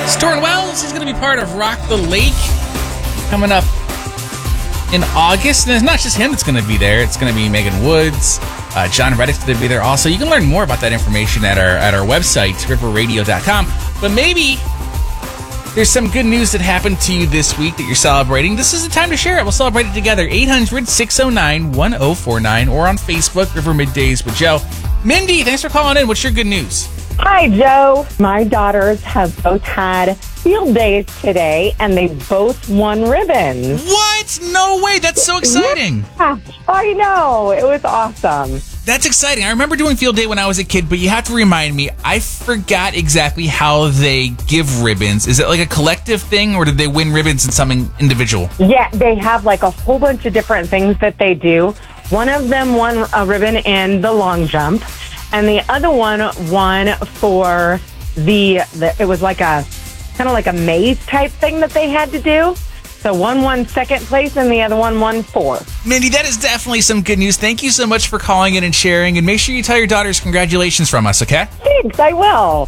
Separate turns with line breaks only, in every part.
Storm Wells is going to be part of Rock the Lake coming up in August. And it's not just him that's going to be there. It's going to be Megan Woods. John Reddick's going to be there also. You can learn more about that information at our website, riverradio.com. But maybe there's some good news that happened to you this week that you're celebrating. This is the time to share it. We'll celebrate it together. 800-609-1049 or on Facebook, River Middays with Joe. Mindy, thanks for calling in. What's your good news?
Hi, Joe. My daughters have both had field days today, and they both won ribbons.
What? No way. That's so exciting.
Yeah, I know. It was awesome.
That's exciting. I remember doing field day when I was a kid, but you have to remind me. I forgot exactly how they give ribbons. Is it like a collective thing, or did they win ribbons in something individual?
Yeah, they have like a whole bunch of different things that they do. One of them won a ribbon in the long jump, and the other one won for the it was like a kind of like a maze type thing that they had to do. So one won second place and the other one won fourth.
Mindy, that is definitely some good news. Thank you so much for calling in and sharing. And make sure you tell your daughters congratulations from us, okay?
Thanks, I will.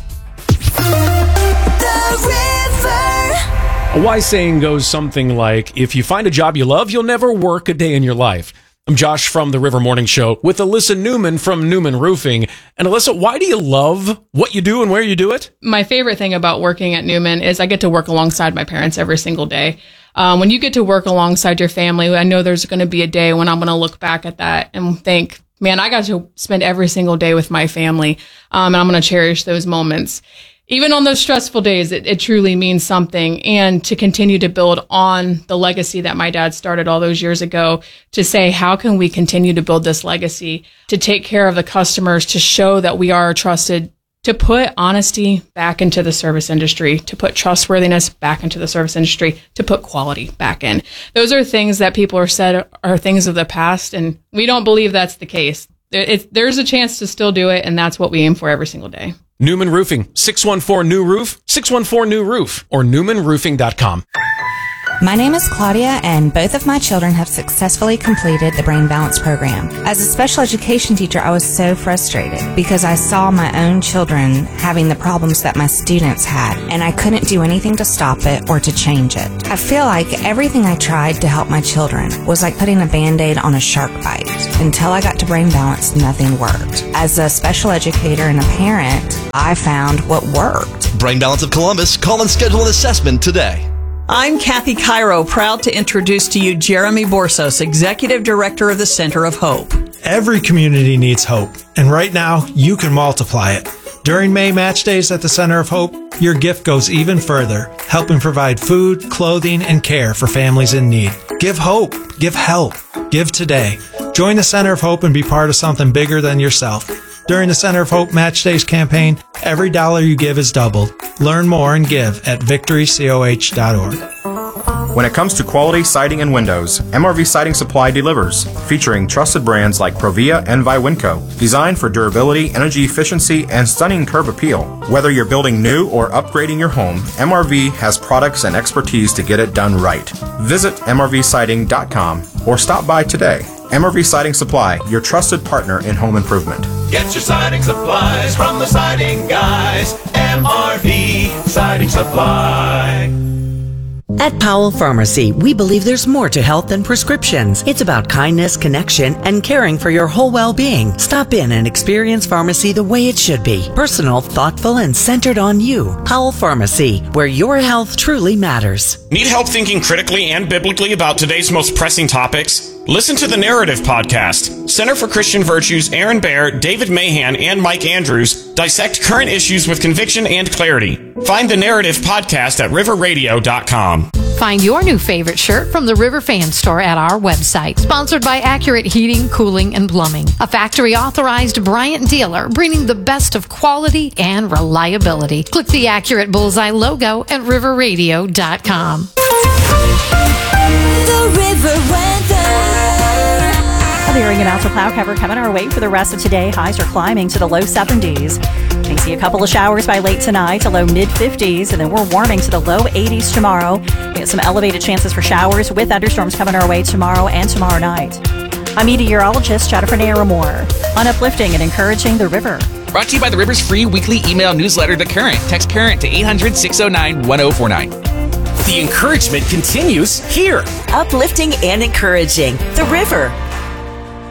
A wise saying goes something like, if you find a job you love, you'll never work a day in your life. I'm Josh from the River Morning Show with Alyssa Newman from Newman Roofing. And Alyssa, why do you love what you do and where you do it?
My favorite thing about working at Newman is I get to work alongside my parents every single day. When you get to work alongside your family, I know there's going to be a day when I'm going to look back at that and think, man, I got to spend every single day with my family. And I'm going to cherish those moments. Even on those stressful days, it truly means something. And to continue to build on the legacy that my dad started all those years ago, to say, how can we continue to build this legacy, to take care of the customers, to show that we are trusted, to put honesty back into the service industry, to put trustworthiness back into the service industry, to put quality back in. Those are things that people are said are things of the past, and we don't believe that's the case. There's a chance to still do it, and that's what we aim for every single day.
Newman Roofing, 614-NEW-ROOF, 614-NEW-ROOF, or newmanroofing.com.
My name is Claudia, and both of my children have successfully completed the Brain Balance program. As a special education teacher, I was so frustrated because I saw my own children having the problems that my students had, and I couldn't do anything to stop it or to change it. I feel like everything I tried to help my children was like putting a Band-Aid on a shark bite. Until I got to Brain Balance, nothing worked. As a special educator and a parent, I found what worked.
Brain Balance of Columbus, call and schedule an assessment today.
I'm Kathy Cairo, proud to introduce to you Jeremy Borsos, Executive Director of the Center of Hope.
Every community needs hope, and right now, you can multiply it. During May Match Days at the Center of Hope, your gift goes even further, helping provide food, clothing, and care for families in need. Give hope. Give help. Give today. Join the Center of Hope and be part of something bigger than yourself. During the Center of Hope Match Days campaign, every dollar you give is doubled. Learn more and give at victorycoh.org.
When it comes to quality siding and windows, MRV Siding Supply delivers, featuring trusted brands like Provia and Viwinco, designed for durability, energy efficiency, and stunning curb appeal. Whether you're building new or upgrading your home, MRV has products and expertise to get it done right. Visit mrvsiding.com or stop by today. MRV Siding Supply, your trusted partner in home improvement.
Get your siding supplies from the siding guys. MRV Siding Supply.
At Powell Pharmacy, we believe there's more to health than prescriptions. It's about kindness, connection, and caring for your whole well-being. Stop in and experience pharmacy the way it should be. Personal, thoughtful, and centered on you. Powell Pharmacy, where your health truly matters.
Need help thinking critically and biblically about today's most pressing topics? Listen to the Narrative Podcast. Center for Christian Virtues, Aaron Baer, David Mahan, and Mike Andrews dissect current issues with conviction and clarity. Find the Narrative Podcast at riverradio.com.
Find your new favorite shirt from the River Fan Store at our website. Sponsored by Accurate Heating, Cooling, and Plumbing. A factory-authorized Bryant dealer bringing the best of quality and reliability. Click the Accurate Bullseye logo at riverradio.com.
The River Weather.
Clearing and out to cloud cover coming our way for the rest of today. Highs are climbing to the low 70s. May see a couple of showers by late tonight to low mid-50s, and then we're warming to the low 80s tomorrow. We get some elevated chances for showers with thunderstorms coming our way tomorrow and tomorrow night. I'm meteorologist Jennifer Naramore on uplifting and encouraging the river.
Brought to you by the River's free weekly email newsletter, The Current. Text Current to 800-609-1049.
The encouragement continues here.
Uplifting and encouraging. The River,